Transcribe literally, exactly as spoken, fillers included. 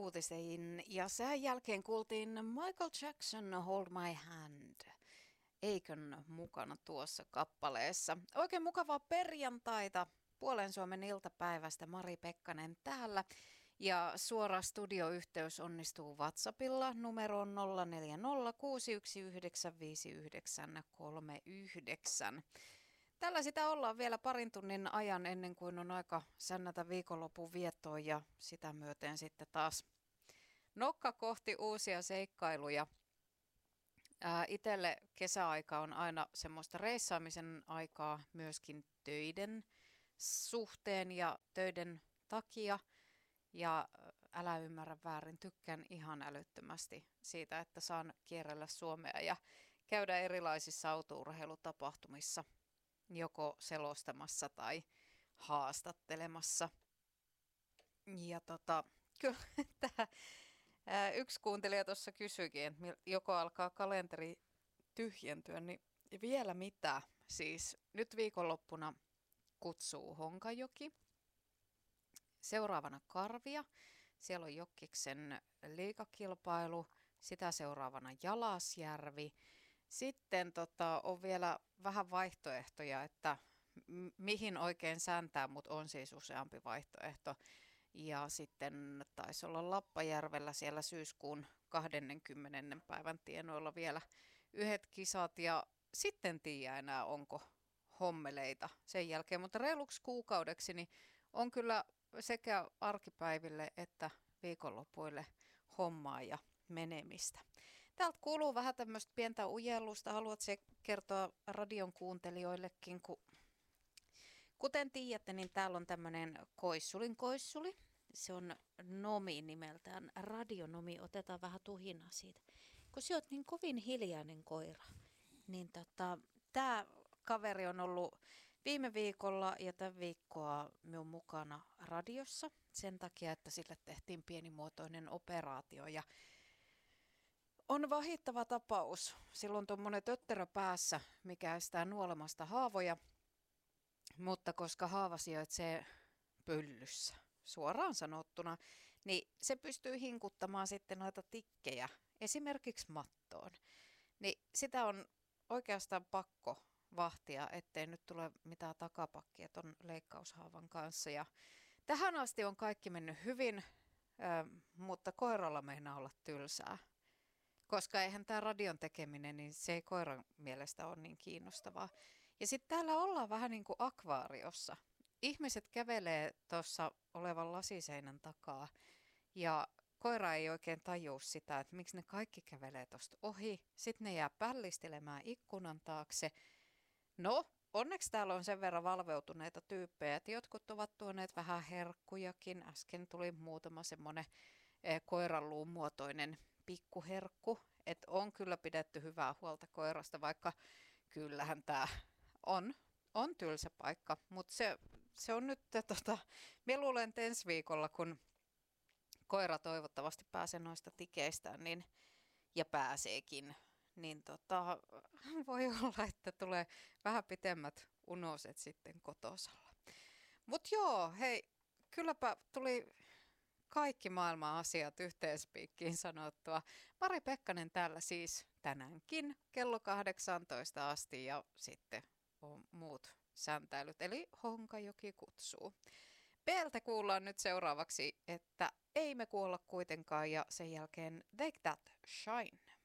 uutisiin ja sen jälkeen kuultiin Michael Jackson Hold My Hand. Eikön mukana tuossa kappaleessa. Oikein mukavaa perjantaita. Puolen Suomen iltapäivästä Mari Pekkanen täällä. Ja suora studioyhteys onnistuu WhatsAppilla numeroon nolla neljä nolla kuusi yksi yhdeksän viisi yhdeksän kolme yhdeksän. Tällä sitä ollaan vielä parin tunnin ajan ennen kuin on aika sännätä viikonlopun viettoon ja sitä myöten sitten taas nokka kohti uusia seikkailuja. Ää, itelle kesäaika on aina semmoista reissaamisen aikaa myöskin töiden suhteen ja töiden takia. Ja älä ymmärrä väärin, tykkään ihan älyttömästi siitä, että saan kierrellä Suomea ja käydä erilaisissa autourheilutapahtumissa, joko selostamassa tai haastattelemassa. Ja tota, kyllä tämä yksi kuuntelija tuossa kysyikin, että joko alkaa kalenteri tyhjentyä, niin vielä mitä? Siis nyt viikonloppuna kutsuu Honkajoki. Seuraavana Karvia, siellä on Jokkiksen liigakilpailu, sitä seuraavana Jalasjärvi. Sitten tota, on vielä vähän vaihtoehtoja, että m- mihin oikein sääntää, mutta on siis useampi vaihtoehto. Ja sitten taisi olla Lappajärvellä siellä syyskuun kaksikymmentä päivän tienoilla vielä yhdet kisat ja sitten tiedä enää onko hommeleita sen jälkeen. Mutta reiluksi kuukaudeksi niin on kyllä sekä arkipäiville että viikonlopuille hommaa ja menemistä. Täältä kuuluu vähän tämmöistä pientä ujellusta. Haluatko kertoa radion kuuntelijoillekin, kun kuten tiedätte, niin täällä on tämmöinen koissulin koissuli. Se on Nomi nimeltään, radionomi. Otetaan vähän tuhinaa siitä. Kun sä oot niin kovin hiljainen koira, niin tota, tää kaveri on ollut viime viikolla ja tämän viikkoa minun mukana radiossa sen takia, että sille tehtiin pienimuotoinen operaatio ja on vahittava tapaus. Silloin on tuommoinen tötterö päässä, mikä estää nuolemasta haavoja, mutta koska haava sijaitsee pyllyssä suoraan sanottuna, niin se pystyy hinkuttamaan sitten noita tikkejä esimerkiksi mattoon. Niin sitä on oikeastaan pakko vahtia, ettei nyt tule mitään takapakkia ton leikkaushaavan kanssa. Ja tähän asti on kaikki mennyt hyvin, mutta koiralla meinaa olla tylsää. Koska eihän tämä radion tekeminen, niin se ei koiran mielestä ole niin kiinnostavaa. Ja sitten täällä ollaan vähän niin kuin akvaariossa. Ihmiset kävelee tuossa olevan lasiseinän takaa ja koira ei oikein tajua sitä, että miksi ne kaikki kävelee tuosta ohi. Sitten ne jää pällistelemään ikkunan taakse. No, onneksi täällä on sen verran valveutuneita tyyppejä, että jotkut ovat tuoneet vähän herkkujakin. Äsken tuli muutama semmoinen koiranluun muotoinen pikkuherkku, että on kyllä pidetty hyvää huolta koirasta, vaikka kyllähän tämä on, on tylsä paikka. Mutta se, se on nyt, tota, minä luulen, että ensi viikolla, kun koira toivottavasti pääsee noista tikeistään niin, ja pääseekin, niin tota, voi olla, että tulee vähän pitemmät unoset sitten kotosalla. Mutta joo, hei, kylläpä tuli kaikki maailman asiat yhteispiikkiin sanottua. Mari Pekkanen täällä siis tänäänkin kello kahdeksantoista asti ja sitten on muut säntäilyt, eli Honkajoki kutsuu. B:ltä kuullaan nyt seuraavaksi, että ei me kuolla kuitenkaan ja sen jälkeen Take That Shine.